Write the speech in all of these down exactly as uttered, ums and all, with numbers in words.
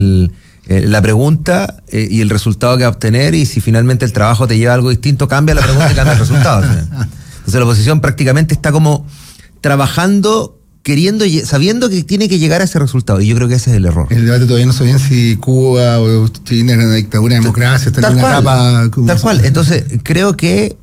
el, eh, la pregunta eh, y el resultado que va a obtener, y si finalmente el trabajo te lleva a algo distinto, cambia la pregunta y cambia el resultado. Entonces la oposición prácticamente está como trabajando, queriendo, sabiendo que tiene que llegar a ese resultado, y yo creo que ese es el error. El debate todavía no sé bien si Cuba o China era una dictadura, democracia, está en una etapa... Tal cual, entonces creo que,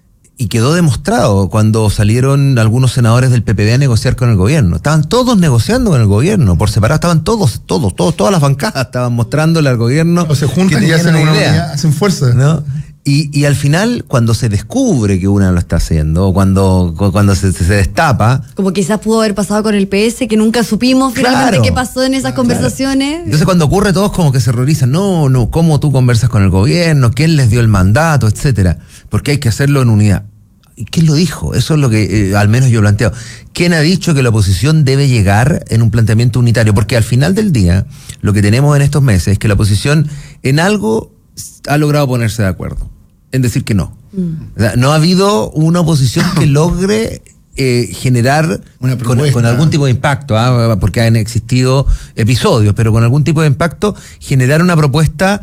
y quedó demostrado cuando salieron algunos senadores del P P D a negociar con el gobierno, estaban todos negociando con el gobierno, por separado, estaban todos, todos, todos, todas las bancadas estaban mostrándole al gobierno... O se juntan y hacen una unidad, hacen fuerza. ¿No? Y, y al final, cuando se descubre que una lo está haciendo, o cuando, cuando se, se destapa... Como quizás pudo haber pasado con el P S, que nunca supimos finalmente claro, qué pasó en esas claro, conversaciones. Claro. Entonces cuando ocurre, todos como que se horrorizan. No, no, ¿cómo tú conversas con el gobierno? ¿Quién les dio el mandato? Etcétera. Porque hay que hacerlo en unidad. ¿Y quién lo dijo? Eso es lo que eh, al menos yo planteo. ¿Quién ha dicho que la oposición debe llegar en un planteamiento unitario? Porque al final del día, lo que tenemos en estos meses es que la oposición en algo ha logrado ponerse de acuerdo. En decir que no. Mm. O sea, no ha habido una oposición que logre eh, generar una con, con algún tipo de impacto, ¿ah? Porque han existido episodios, pero con algún tipo de impacto, generar una propuesta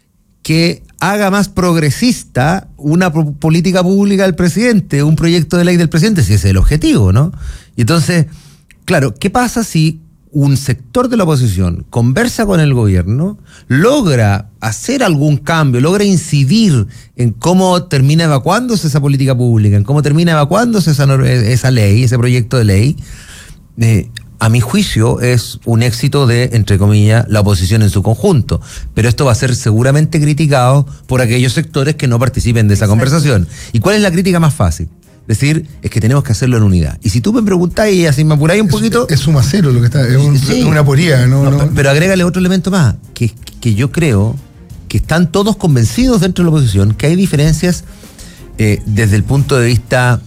que haga más progresista una pro- política pública del presidente, un proyecto de ley del presidente, si ese es el objetivo, ¿no? Y entonces, claro, ¿qué pasa si un sector de la oposición conversa con el gobierno, logra hacer algún cambio, logra incidir en cómo termina evacuándose esa política pública, en cómo termina evacuándose esa, esa ley, ese proyecto de ley? Eh, a mi juicio es un éxito de, entre comillas, la oposición en su conjunto. Pero esto va a ser seguramente criticado por aquellos sectores que no participen de esa Exacto. conversación. ¿Y cuál es la crítica más fácil? Decir, es que tenemos que hacerlo en unidad. Y si tú me preguntás y así me apuráis un poquito... Es, es suma cero lo que está, es, un, sí. es una poría. ¿no? No, no. Pero agrégale otro elemento más, que, que yo creo que están todos convencidos dentro de la oposición que hay diferencias eh, desde el punto de vista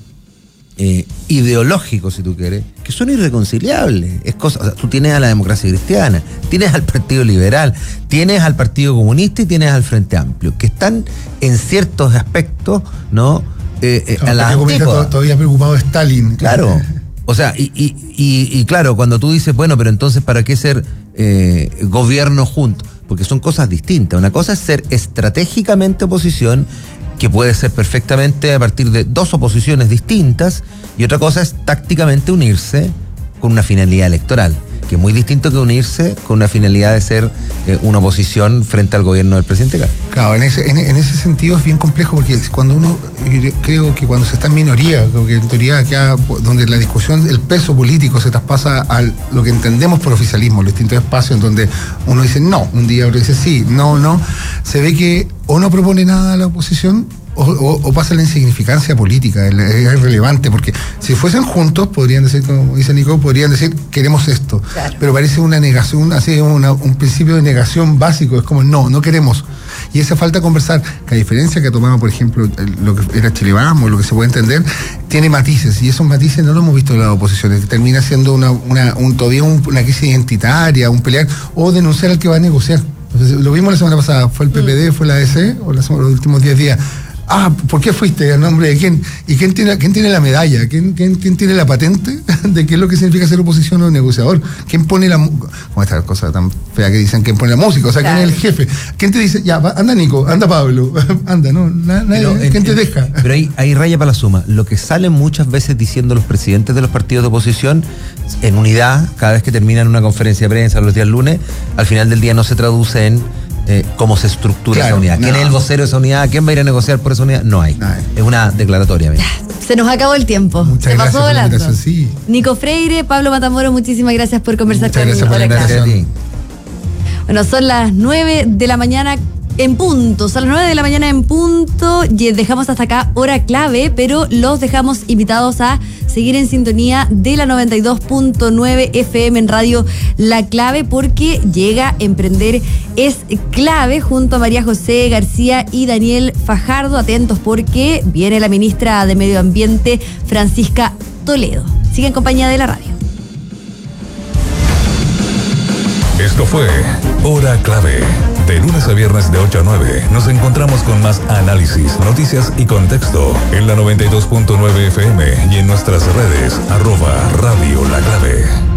eh, ideológico, si tú quieres, que son irreconciliables. Es cosa, o sea, tú tienes a la democracia cristiana, tienes al Partido Liberal, tienes al Partido Comunista y tienes al Frente Amplio, que están en ciertos aspectos, ¿no? Eh, eh, no, a la antípoda. Todavía preocupado de Stalin. Claro. O sea, y, y, y, y claro, cuando tú dices, bueno, pero entonces, ¿para qué ser eh, gobierno juntos? Porque son cosas distintas. Una cosa es ser estratégicamente oposición, que puede ser perfectamente a partir de dos oposiciones distintas, y otra cosa es tácticamente unirse con una finalidad electoral, que es muy distinto que unirse con una finalidad de ser eh, una oposición frente al gobierno del presidente Castro. Claro, en ese, en, en ese sentido es bien complejo, porque cuando uno, creo que cuando se está en minoría, creo que en teoría queda, donde la discusión, el peso político se traspasa a lo que entendemos por oficialismo, los distintos espacios en donde uno dice no, un día otro dice sí, no, no, se ve que o no propone nada a la oposición, O, o, o pasa la insignificancia política, es, es irrelevante, porque si fuesen juntos, podrían decir, como dice Nico, podrían decir, queremos esto, claro. Pero parece una negación, así una, un principio de negación básico, es como, no, no queremos. Y esa falta de conversar, que a diferencia que tomaba, por ejemplo, lo que era Chile Vamos, lo que se puede entender, tiene matices, y esos matices no lo hemos visto en la oposición, termina siendo una, una, un, todavía un, una crisis identitaria, un pelear, o denunciar al que va a negociar. Entonces, lo vimos la semana pasada, fue el P P D, fue la A D C, o la, los últimos diez días. Ah, ¿por qué fuiste? ¿A nombre de quién? ¿Y quién tiene, quién tiene la medalla? ¿Quién, quién, quién tiene la patente de qué es lo que significa ser oposición o negociador? ¿Quién pone la... como esta cosa tan fea que dicen, ¿quién pone la música? O sea, claro. ¿Quién es el jefe? ¿Quién te dice, ya, anda Nico, anda Pablo, anda, no? Nadie, pero, ¿quién en, te deja? Pero ahí, ahí raya para la suma. Lo que salen muchas veces diciendo los presidentes de los partidos de oposición, en unidad, cada vez que terminan una conferencia de prensa los días lunes, al final del día no se traduce en Eh, cómo se estructura claro, esa unidad. ¿Quién no. es el vocero de esa unidad? ¿Quién va a ir a negociar por esa unidad? No hay. No hay. Es una declaratoria. Mira. Se nos acabó el tiempo. Muchas se gracias pasó volando. Sí. Nico Freire, Pablo Matamoros, muchísimas gracias por conversar Muchas conmigo. Gracias por la invitación. Bueno, son las nueve de la mañana en punto. Son las nueve de la mañana en punto. Y dejamos hasta acá hora clave, pero los dejamos invitados a seguir en sintonía de la noventa y dos punto nueve F M en Radio La Clave, porque llega Emprender es Clave junto a María José García y Daniel Fajardo. Atentos porque viene la ministra de Medio Ambiente, Francisca Toledo. Sigue en compañía de la radio. Esto fue Hora Clave. De lunes a viernes de ocho a nueve nos encontramos con más análisis, noticias y contexto en la noventa y dos punto nueve F M y en nuestras redes arroba Radio La Clave.